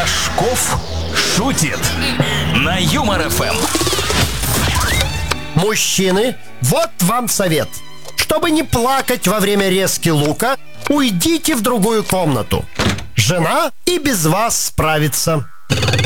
Рожков шутит на Юмор ФМ. Мужчины, вот вам совет. Чтобы не плакать во время резки лука, уйдите в другую комнату. Жена и без вас справится.